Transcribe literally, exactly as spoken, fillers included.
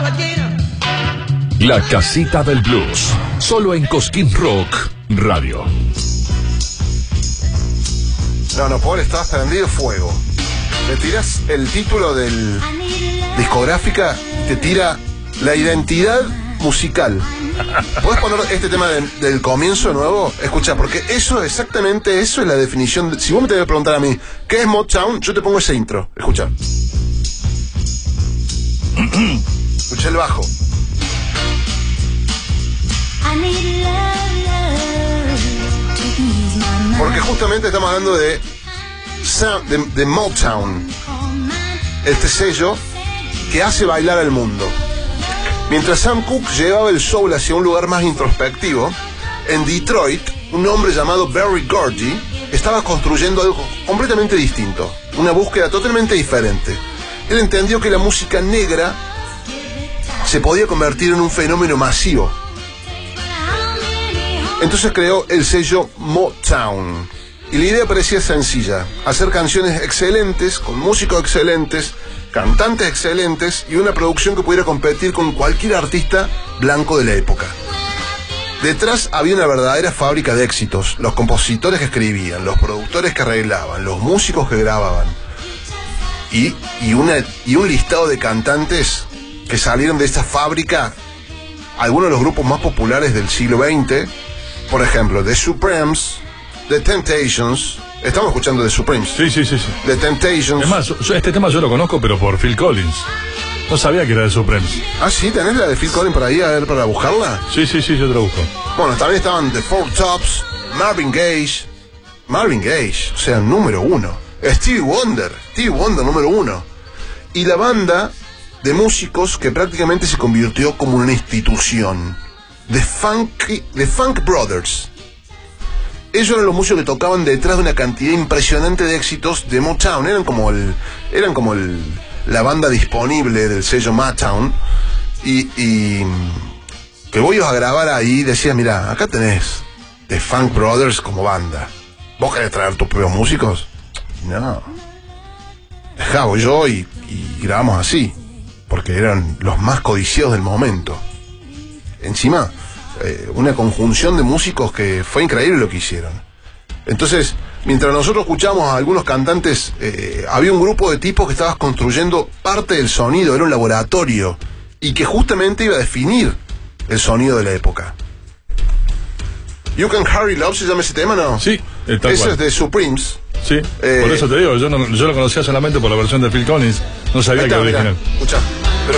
La casita del blues, solo en Cosquín Rock Radio. No, no, Paul, estás prendido fuego. Le tiras el título del discográfica y te tira la identidad musical. ¿Puedes poner este tema de, del comienzo de nuevo? Escucha, porque eso, exactamente eso es la definición. De, si vos me tenés que preguntar a mí, ¿qué es Motown? Yo te pongo ese intro. Escucha. Escucha el bajo. Porque justamente estamos hablando de, de, de Motown, este sello que hace bailar al mundo. Mientras Sam Cooke llevaba el soul hacia un lugar más introspectivo, en Detroit, un hombre llamado Berry Gordy estaba construyendo algo completamente distinto, una búsqueda totalmente diferente. Él entendió que la música negra se podía convertir en un fenómeno masivo. Entonces creó el sello Motown. Y la idea parecía sencilla: hacer canciones excelentes, con músicos excelentes, cantantes excelentes y una producción que pudiera competir con cualquier artista blanco de la época. Detrás había una verdadera fábrica de éxitos: los compositores que escribían, los productores que arreglaban, los músicos que grababan. Y, y, una, y un listado de cantantes que salieron de esta fábrica, algunos de los grupos más populares del siglo veinte. Por ejemplo, The Supremes, The Temptations. Estamos escuchando The Supremes. Sí, sí, sí, sí. The Temptations. Es más, yo, este tema yo lo conozco, pero por Phil Collins. No sabía que era The Supremes. Ah, sí, ¿tenés la de Phil Collins por ahí a ver para buscarla? Sí, sí, sí, yo te la busco. Bueno, también estaban The Four Tops, Marvin Gaye. Marvin Gaye, o sea, número uno. Stevie Wonder, Stevie Wonder, número uno. Y la banda de músicos que prácticamente se convirtió como una institución. The Funk, The Funk Brothers. Ellos eran los músicos que tocaban detrás de una cantidad impresionante de éxitos de Motown. Eran como el, eran como el, la banda disponible del sello Motown. Y, y que vos ibas a grabar ahí y decías, mira, acá tenés The Funk Brothers como banda. ¿Vos querés traer tus propios músicos? No. Dejá, voy yo y, y grabamos así. Porque eran los más codiciados del momento. Encima, eh, una conjunción de músicos que fue increíble lo que hicieron. Entonces, mientras nosotros escuchamos a algunos cantantes, eh, había un grupo de tipos que estabas construyendo parte del sonido, era un laboratorio, y que justamente iba a definir el sonido de la época. You Can Hurry Love, ¿se llama ese tema, no? Sí, tal Ese cual. es de Supremes. Sí, eh, por eso te digo, yo, no, yo lo conocía solamente por la versión de Phil Collins, no sabía que era original. Escucha.